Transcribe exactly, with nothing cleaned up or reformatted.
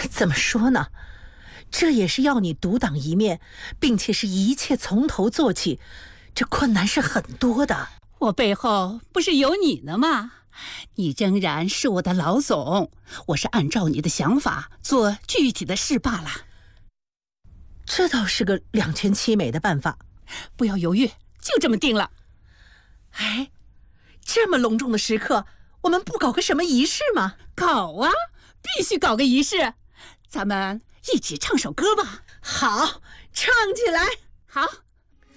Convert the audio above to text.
怎么说呢？这也是要你独当一面，并且是一切从头做起，这困难是很多的。 我背后不是有你呢吗？你仍然是我的老总，我是按照你的想法做具体的事罢了。 这倒是个两全其美的办法。 不要犹豫，就这么定了。 哎，这么隆重的时刻，我们不搞个什么仪式吗？ 搞啊，必须搞个仪式。咱们一起唱首歌吧。 好，唱起来。 好。